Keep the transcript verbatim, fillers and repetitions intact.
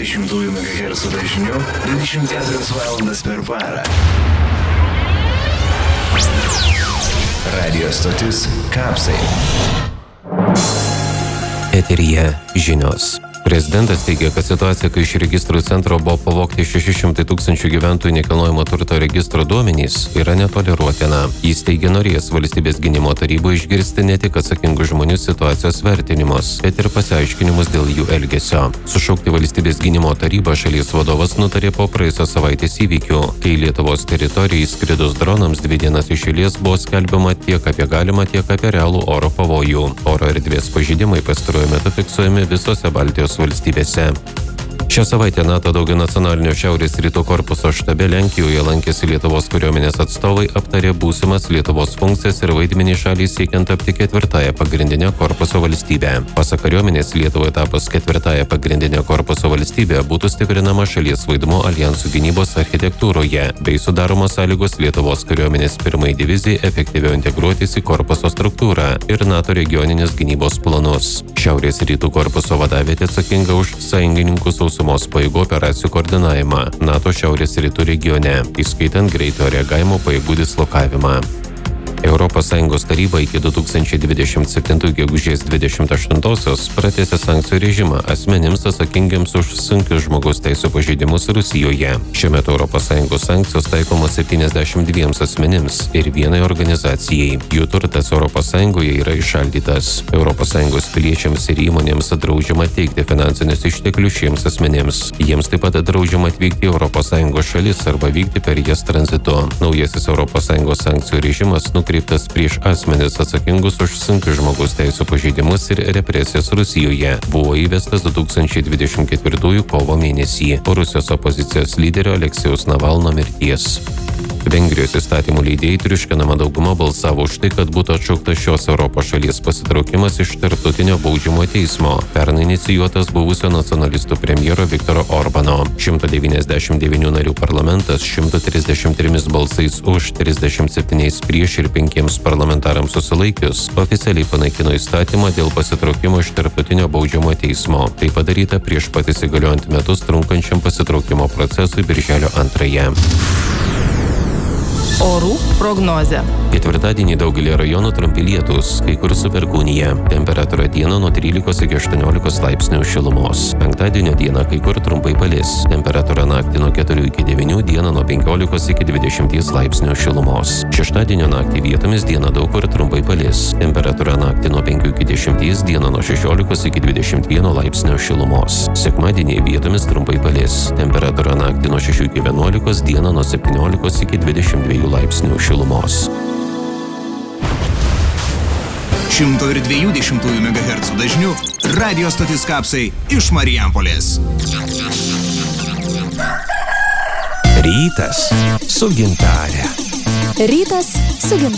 dvidešimt megahercų dažniu dvidešimt keturias valandas per parą. Radio stotis Kapsai. Eteryje žinios. Prezidentas teigia, kad situacija, kai iš registrų centro buvo pavogti šeši šimtai tūkstančių gyventojų nekilnojamo turto registro duomenys, yra netoleruotina. Jis teigia, norėjęs valstybės gynimo taryboje išgirsti ne tik atsakingų žmonių situacijos vertinimus, bet ir pasiaiškinimus dėl jų elgesio. Sušaukti valstybės gynimo tarybą šalies vadovas nutarė po praėjusios savaitės įvykių, kai Lietuvos teritorijai skridus dronams dvi dienas iš eilės buvo skelbiama tiek apie galimą, tiek apie realų oro pavojų. Oro erdvės pažeidimai pastaruoju metu fiksuojami visose Baltijos valstybėse. Šią savaitę NATO daugianacionalinio Šiaurės rytų korpuso štabe Lenkijoje lankėsi Lietuvos kariuomenės atstovai, aptarė būsimas Lietuvos funkcijas ir vaidmenį šaliai siekiant tapti ketvirtąją pagrindinę korpuso valstybę. Pasak kariuomenės, Lietuvai tapus ketvirtąją pagrindinę korpuso valstybę būtų stiprinama šalies vaidmuo aljansų gynybos architektūroje, bei sudaromos sąlygos Lietuvos kariuomenės pirmai divizijai efektyviau integruotis į korpuso struktūrą ir NATO regioninės gynybos planus. Šiaurės rytų korpuso vadavietė atsakinga už sąjungininkų sausumos pajėgų operacijų koordinavimą NATO šiaurės rytų regione, įskaitant greitojo reagavimo pajėgų dislokavimą. Europos Sąjungos taryba iki du tūkstančiai dvidešimt septintųjų gegužės dvidešimt aštuntosios pratęsė sankcijų režimą asmenims atsakingiams už sunkius žmogaus teisių pažeidimus Rusijoje. Šiuo metu Europos Sąjungos sankcijos taikomos septyniasdešimt dviems asmenims ir vienai organizacijai. Jų turtas Europos Sąjungoje yra įšaldytas. Europos Sąjungos piliečiams ir įmonėms draudžiama teikti finansinius išteklius šiems asmenims. Jiems taip pat draudžiama atvykti į Europos Sąjungos šalis arba vykti per jas tranzitu. Naujasis Europos Sąjungos sankcijų režimas nukreiptas prieš asmenis atsakingus už sunkius žmogaus teisių pažeidimus ir represijas Rusijoje. Buvo įvestas du tūkstančiai dvidešimt ketvirtųjų kovo mėnesį po Rusijos opozicijos lyderio Aleksijaus Navalno mirties. Vengrijos įstatymų leidėjai triuškinama dauguma balsavo už tai, kad būtų atšauktas šios Europos šalies pasitraukimas iš tarptautinio baudžiamojo teismo, pernai inicijuotas buvusio nacionalistų premjero Viktoro Orbano. šimtas devyniasdešimt devynių narių parlamentas šimtas trisdešimt trimis balsais už, trisdešimt septyniais prieš ir penkiems parlamentarams susilaikius oficialiai panaikino įstatymą dėl pasitraukimo iš tarptautinio baudžiamojo teismo. Tai padaryta prieš pat įsigaliojant metus trunkančiam pasitraukimo procesui birželio antrąją. Orų prognozė. Ketvirtadienį daugelį rajonų trumpi lietūs, kai kur su perkūnija. Temperatūra dieną nuo trylikos iki aštuoniolikos laipsnių šilumos. Penktadienio dieną kai kur trumpai palis. Temperatūra naktį nuo keturių iki devynių, dieną nuo penkiolikos iki dvidešimties laipsnių šilumos. Šeštadienio naktį vietomis dieną daug kur trumpai palis. Temperatūra naktį nuo penkių iki dešimties, dieną nuo šešiolikos iki dvidešimt vieno laipsnio šilumos. Sekmadienį vietomis trumpai palis. Temperatūra naktį nuo šešių iki vienuolikos, dieną nuo septyniolikos iki dvidešimt dviejų laipsnių šilumos. šimtas dvidešimt megahercų dažniu radio stotis Kapsai iš Marijampolės. Rytas su gintare. Rytas su gintare.